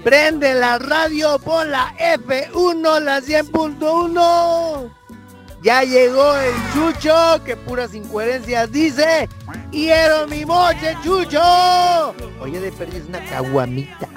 Prende la radio, pon la F1, la 100.1. Ya llegó el Chucho, que puras incoherencias dice. ¡Quiero mi moche, Chucho! Oye, de perdiz una caguamita.